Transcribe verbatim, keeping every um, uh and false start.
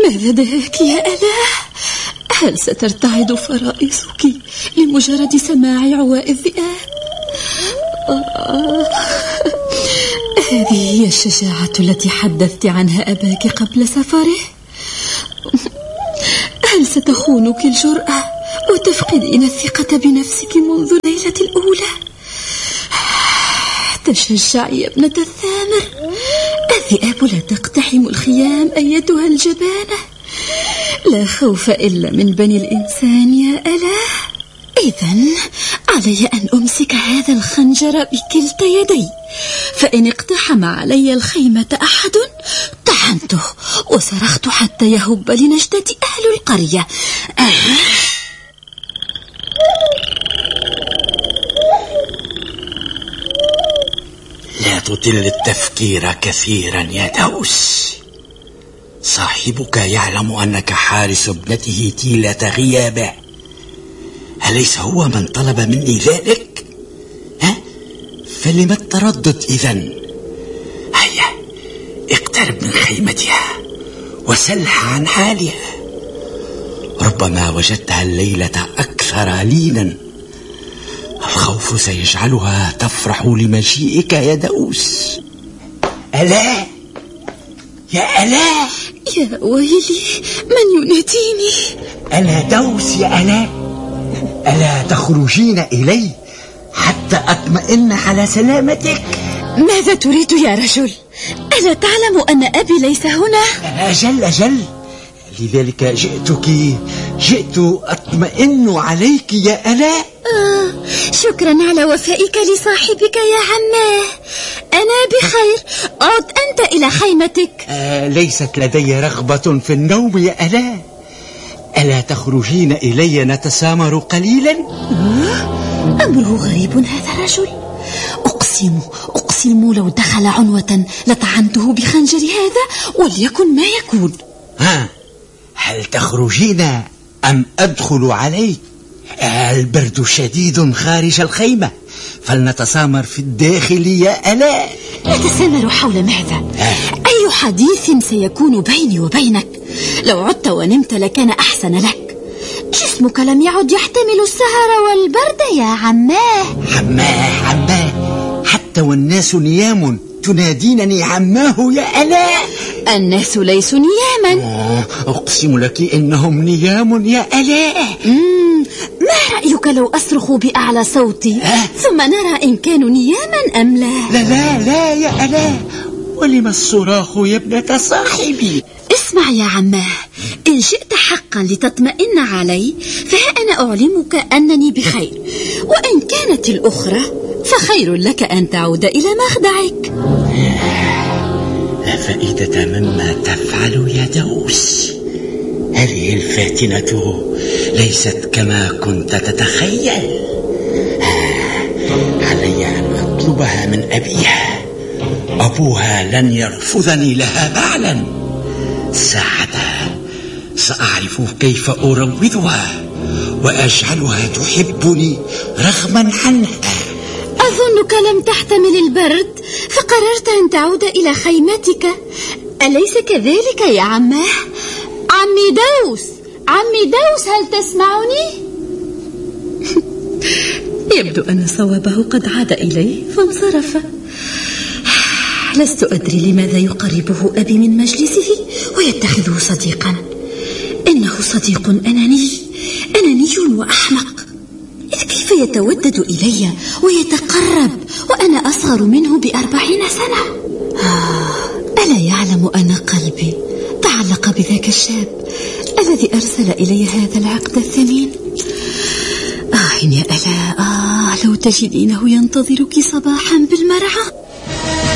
ماذا دهاك يا ألا؟ هل سترتعد فرائصك لمجرد سماع عواء الذئاب؟ آه. هذه هي الشجاعة التي حدثت عنها أباك قبل سفره. هل ستخونك الجرأة وتفقدين الثقة بنفسك منذ الليلة الأولى؟ تشجعي يا ابنة الثامر، الذئاب لا تقتحم الخيام أيتها الجبانة. لا خوف إلا من بني الإنسان يا ألا. إذن علي أن أمسك هذا الخنجر بكلتا يدي، فإن اقتحم علي الخيمة أحد طعنته وصرخت حتى يهب لنجدة أهل القرية. لا تطل التفكير كثيرا يا دوس. صاحبك يعلم أنك حارس ابنته طيلة غيابه. أليس هو من طلب مني ذلك؟ ها؟ فلما التردد إذن؟ هيا اقترب من خيمتها وسلها عن حالها، ربما وجدتها الليلة أكثر لينا. الخوف سيجعلها تفرح لمجيئك يا دوس. ألا يا ألا، يا ويلي من يناديني؟ ألا دوس يا ألا، ألا تخرجين إلي حتى أطمئن على سلامتك؟ ماذا تريد يا رجل؟ ألا تعلم أن أبي ليس هنا؟ أجل أجل، لذلك جئتك، جئت أطمئن عليك يا ألا. آه، شكرا على وفائك لصاحبك يا عماه. أنا بخير، عد أنت إلى خيمتك. آه، ليست لدي رغبة في النوم يا ألا. ألا تخرجين إلي نتسامر قليلا؟ آه، أمره غريب هذا الرجل. أقسم أقسم لو دخل عنوة لطعنته بخنجر هذا وليكن ما يكون. ها، هل تخرجين أم أدخل عليك؟ البرد شديد خارج الخيمة، فلنتسامر في الداخل يا ألا. نتسامر حول ماذا؟ أي حديث سيكون بيني وبينك؟ لو عدت ونمت لكان أحسن لك. جسمك لم يعد يحتمل السهر والبرد يا عماه. عماه عماه، حتى والناس نيام تنادينني عماه يا ألا. الناس ليسوا نياما. أقسم لك إنهم نيام يا ألا. مم. ما رأيك لو أصرخ بأعلى صوتي أه؟ ثم نرى إن كانوا نياما أم لا؟ لا لا لا يا ألا، ولم الصراخ يا ابنة صاحبي؟ اسمع يا عماه، إن شئت حقا لتطمئن علي فها أنا أعلمك أنني بخير، وإن كانت الأخرى فخير لك أن تعود إلى مخدعك. لا فائدة مما تفعل يا دوس. هذه الفاتنة ليست كما كنت تتخيل. علي أن أطلبها من أبيها. أبوها لن يرفضني لها بعلا. ساعتها سأعرف كيف أروضها وأجعلها تحبني رغما عنها. أظنك لم تحتمل البرد فقررت أن تعود إلى خيمتك، أليس كذلك يا عماه؟ عمي دوس، عمي دوس، هل تسمعني؟ يبدو أن صوابه قد عاد إليه فانصرف. لست أدري لماذا يقربه أبي من مجلسه ويتخذه صديقا. إنه صديق أناني أناني وأحمق. إذ كيف يتودد إلي ويتقرب وأنا أصغر منه بأربعين سنة؟ آه، ألا يعلم أن قلبي تعلق بذاك الشاب الذي أرسل إلي هذا العقد الثمين؟ آه يا ألا، آه لو تجدينه ينتظرك صباحا بالمرعى.